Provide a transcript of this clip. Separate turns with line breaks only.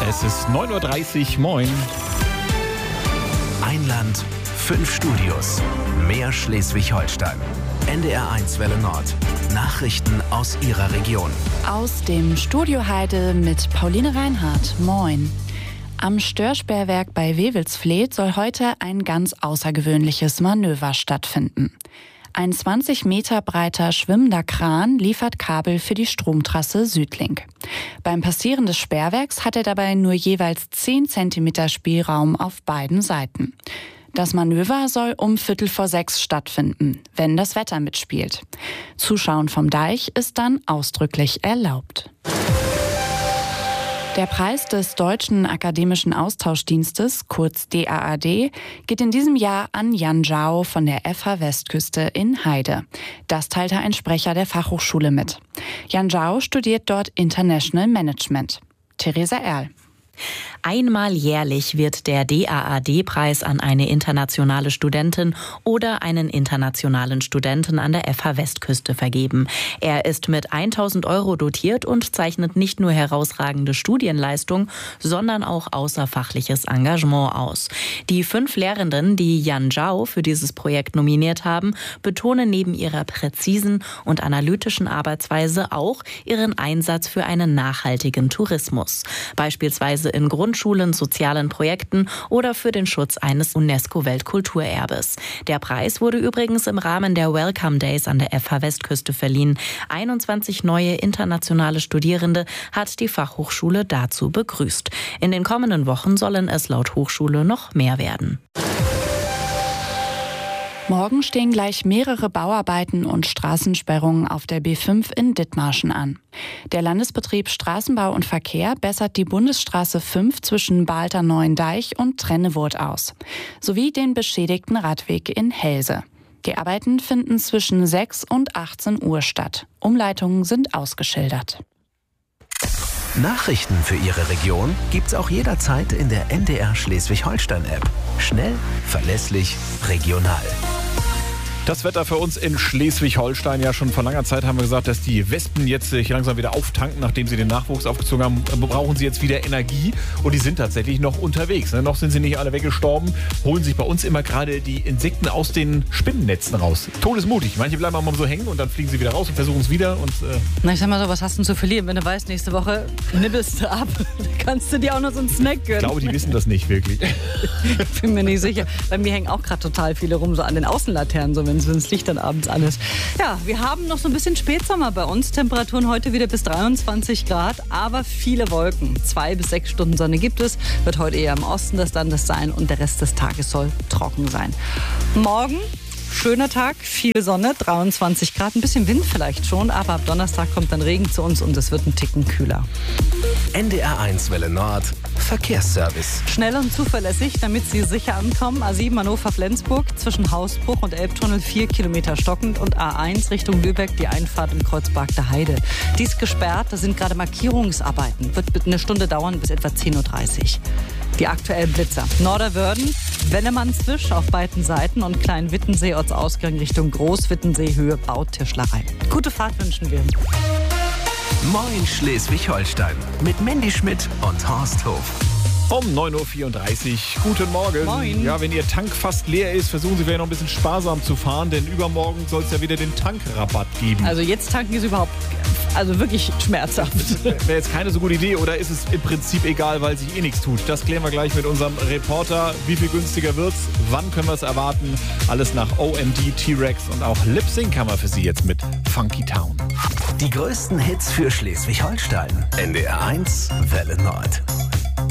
Es ist 9:30 Uhr. Moin.
Ein Land, 5 Studios. Mehr Schleswig-Holstein. NDR1 Welle Nord. Nachrichten aus Ihrer Region.
Aus dem Studio Heide mit Pauline Reinhardt. Moin. Am Störsperrwerk bei Wewelsfleth soll heute ein ganz außergewöhnliches Manöver stattfinden. Ein 20 Meter breiter schwimmender Kran liefert Kabel für die Stromtrasse Südlink. Beim Passieren des Sperrwerks hat er dabei nur jeweils 10 Zentimeter Spielraum auf beiden Seiten. Das Manöver soll um 5:45 stattfinden, wenn das Wetter mitspielt. Zuschauen vom Deich ist dann ausdrücklich erlaubt. Der Preis des Deutschen Akademischen Austauschdienstes, kurz DAAD, geht in diesem Jahr an Jan Zhao von der FH Westküste in Heide. Das teilte ein Sprecher der Fachhochschule mit. Jan Zhao studiert dort International Management. Theresa Erl.
Einmal jährlich wird der DAAD-Preis an eine internationale Studentin oder einen internationalen Studenten an der FH Westküste vergeben. Er ist mit 1.000 € dotiert und zeichnet nicht nur herausragende Studienleistung, sondern auch außerfachliches Engagement aus. Die 5 Lehrenden, die Jan Zhao für dieses Projekt nominiert haben, betonen neben ihrer präzisen und analytischen Arbeitsweise auch ihren Einsatz für einen nachhaltigen Tourismus. Beispielsweise in Grundschulen, sozialen Projekten oder für den Schutz eines UNESCO-Weltkulturerbes. Der Preis wurde übrigens im Rahmen der Welcome Days an der FH Westküste verliehen. 21 neue internationale Studierende hat die Fachhochschule dazu begrüßt. In den kommenden Wochen sollen es laut Hochschule noch mehr werden.
Morgen stehen gleich mehrere Bauarbeiten und Straßensperrungen auf der B5 in Dithmarschen an. Der Landesbetrieb Straßenbau und Verkehr bessert die Bundesstraße 5 zwischen Balter-Neuendeich und Trennewurth aus, sowie den beschädigten Radweg in Helse. Die Arbeiten finden zwischen 6 und 18 Uhr statt. Umleitungen sind ausgeschildert.
Nachrichten für Ihre Region gibt's auch jederzeit in der NDR Schleswig-Holstein-App. Schnell, verlässlich, regional.
Das Wetter für uns in Schleswig-Holstein. Ja, schon vor langer Zeit haben wir gesagt, dass die Wespen jetzt sich langsam wieder auftanken, nachdem sie den Nachwuchs aufgezogen haben. Brauchen sie jetzt wieder Energie und die sind tatsächlich noch unterwegs. Noch sind sie nicht alle weggestorben, holen sich bei uns immer gerade die Insekten aus den Spinnennetzen raus. Todesmutig. Manche bleiben auch mal so hängen und dann fliegen sie wieder raus und versuchen es wieder. Und,
Na, ich sag mal so, was hast du denn zu verlieren? Wenn du weißt, nächste Woche nibbelst du ab, dann kannst du dir auch noch so einen Snack gönnen.
Ich glaube, die wissen das nicht wirklich.
Ich bin mir nicht sicher. Bei mir hängen auch gerade total viele rum, so an den Außenlaternen, so wenn das Licht dann abends an ist. Ja, wir haben noch so ein bisschen Spätsommer bei uns. Temperaturen heute wieder bis 23 Grad, aber viele Wolken. 2 bis 6 Stunden Sonne gibt es. Wird heute eher im Osten des Landes sein und der Rest des Tages soll trocken sein. Morgen schöner Tag, viel Sonne, 23 Grad, ein bisschen Wind vielleicht schon, aber ab Donnerstag kommt dann Regen zu uns und es wird ein Ticken kühler.
NDR1 Welle Nord, Verkehrsservice.
Schnell und zuverlässig, damit Sie sicher ankommen. A7 Hannover-Flensburg zwischen Hausbruch und Elbtunnel 4 Kilometer stockend und A1 Richtung Lübeck die Einfahrt in Kreuzberg-der Heide. Die ist gesperrt, da sind gerade Markierungsarbeiten. Wird eine Stunde dauern bis etwa 10:30 Uhr. Die aktuellen Blitzer. Norderwörden, Wellemannswisch auf beiden Seiten und Klein-Wittensee Ortsausgang Richtung Groß-Wittensee Höhe Bautischlerei. Gute Fahrt wünschen wir.
Moin Schleswig-Holstein mit Mandy Schmidt und Horst Hof.
Um 9:34 Uhr. Guten Morgen.
Moin.
Ja, wenn Ihr Tank fast leer ist, versuchen Sie wieder noch ein bisschen sparsam zu fahren, denn übermorgen soll es ja wieder den Tankrabatt geben.
Also jetzt tanken ist überhaupt, also wirklich schmerzhaft.
Wäre jetzt keine so gute Idee oder ist es im Prinzip egal, weil sich nichts tut? Das klären wir gleich mit unserem Reporter. Wie viel günstiger wird's? Wann können wir es erwarten? Alles nach OMD, T-Rex und auch Lip Sync haben wir für Sie jetzt mit Funky Town.
Die größten Hits für Schleswig-Holstein. NDR1 Welle Nord.